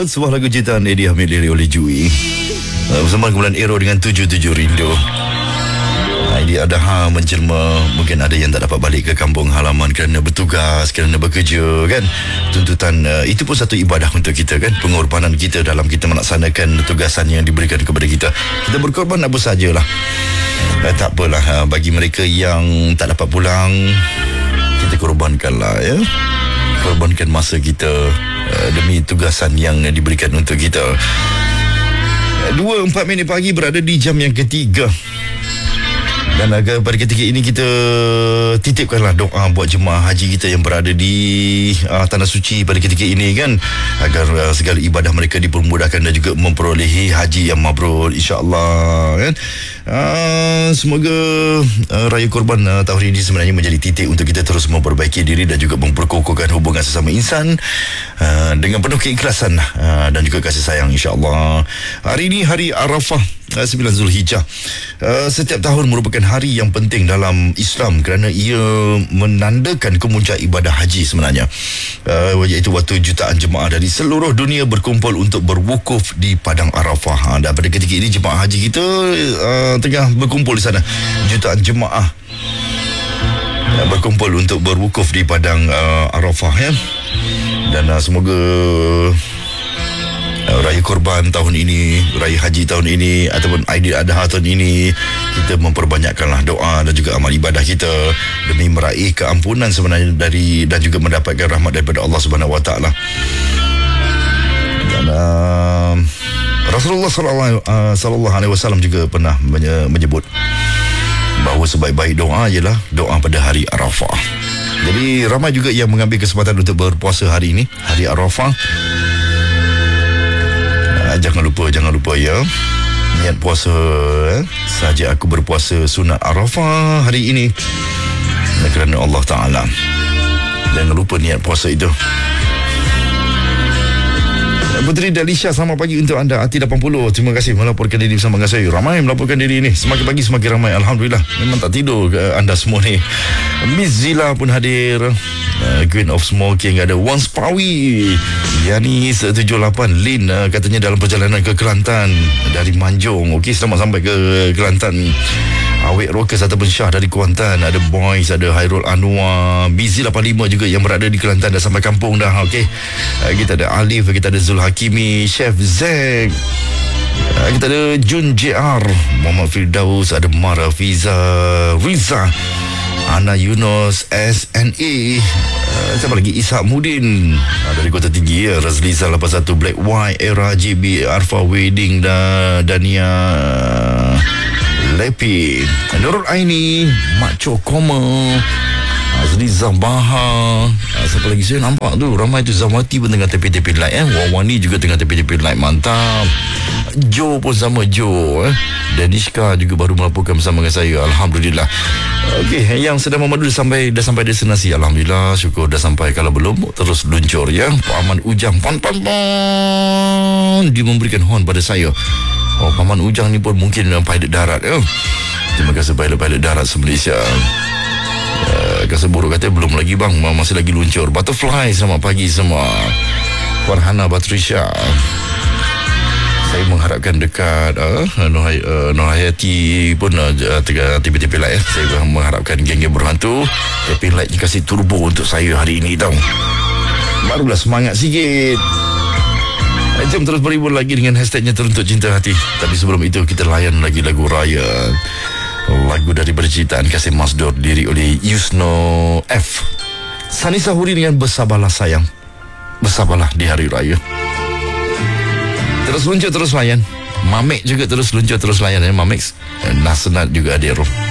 Sebuah lagu ciptaan Eddie Hamid diri oleh Jui bersama kumpulan Aero dengan 77 Rindu. Idea Adha menjelma, mungkin ada yang tak dapat balik ke kampung halaman kerana bertugas, kerana bekerja kan. Tuntutan itu pun satu ibadah untuk kita kan. Pengorbanan kita dalam kita melaksanakan tugasan yang diberikan kepada kita. Kita berkorban apa sajalah. Tak apalah, bagi mereka yang tak dapat pulang, kita korbankanlah ya. Korbankan masa kita demi tugasan yang diberikan untuk kita. 2:04 pagi berada di jam yang ketiga. Dan pada ketika ini kita titipkanlah doa buat jemaah haji kita yang berada di Tanah Suci pada ketika ini kan, agar segala ibadah mereka dipermudahkan dan juga memperolehi haji yang mabrur insya-Allah kan. Semoga Raya Korban tahun ini sebenarnya menjadi titik untuk kita terus memperbaiki diri dan juga memperkokohkan hubungan sesama insan dengan penuh keikhlasan dan juga kasih sayang insya-Allah. Hari ini hari Arafah 9 Zulhijjah. Setiap tahun merupakan hari yang penting dalam Islam kerana ia menandakan kemuncak ibadah haji sebenarnya, iaitu waktu jutaan jemaah dari seluruh dunia berkumpul untuk berwukuf di Padang Arafah. Dan pada ketika ini jemaah haji kita tengah berkumpul di sana. Jutaan jemaah berkumpul untuk berwukuf di Padang Arafah ya. Dan semoga Raya Korban tahun ini, Raya Haji tahun ini ataupun Aidil Adha tahun ini, kita memperbanyakkanlah doa dan juga amal ibadah kita demi meraih keampunan sebenarnya dari dan juga mendapatkan rahmat daripada Allah Subhanahu Wa Taala. Dan Rasulullah sallallahu alaihi wasallam juga pernah menyebut bahawa sebaik-baik doa ialah doa pada hari Arafah. Jadi ramai juga yang mengambil kesempatan untuk berpuasa hari ini, hari Arafah. Jangan lupa ya, niat puasa saja aku berpuasa sunat Arafah hari ini kerana Allah Ta'ala. Jangan lupa niat puasa itu. Puteri Dalisha, selamat pagi untuk anda. Ati 80, terima kasih melaporkan diri bersama dengan saya. Ramai melaporkan diri ni, semakin pagi semakin ramai. Alhamdulillah, memang tak tidur anda semua ni. Miss Zila pun hadir, Queen of Smoking, ada Wan Spawi, Yani 178, Lin katanya dalam perjalanan ke Kelantan dari Manjung. Okey, selamat sampai ke Kelantan. Awek Rockers ataupun Syah dari Kuantan, ada Boys, ada Hairul Anwar, Busy 85 juga yang berada di Kelantan dah sampai kampung dah. Okey, kita ada Alif, kita ada Zul Hakimi, Chef Zack, kita ada Jun JR, Muhammad Firdaus, ada Mara Fiza, Riza, Ana Yunus, SNA, siapa lagi, Ishak Mudin dari Kota Tinggi ya, Razlizal 81, Black White, Era JB, Arfa Wedding dan Dania Lepi, Nurul Aini, Mak Cokoma, Azli Zambaha, siapa lagi saya nampak tu, ramai tu. Zamati pun tengah tepi-tepi light Wawani juga tengah tepi-tepi light, mantap. Jo pun sama Jo Danishka juga baru melaporkan bersama dengan saya. Alhamdulillah. Okey, yang sedang memadu dah sampai destinasi. Alhamdulillah, syukur dah sampai. Kalau belum, terus luncur ya. Pak Aman Ujang, pan dia memberikan horn pada saya. Paman Ujang ni pun mungkin pilot darat ya. Terima kasih pilot darat se-Malaysia. Kasih buruk kata belum lagi bang, masih lagi luncur. Butterfly, selamat pagi semua. Farhana Batrisha, saya mengharapkan dekat Nur Hayati pun tiba-tiba light ya. Saya mengharapkan geng-geng berhantu tapi light ni kasih turbo untuk saya hari ini tau. Barulah semangat sikit. Jom terus berhibur lagi dengan hashtagnya Teruntuk Cinta Hati. Tapi sebelum itu kita layan lagi lagu raya, lagu daripada ciptaan Kasim Masdur, diri oleh Yusno F. Sani Sahuri dengan Bersabarlah Sayang. Bersabarlah di hari raya. Terus luncur terus layan. Mamek juga terus luncur terus layan ya. Mamek Nasenat juga ada roh.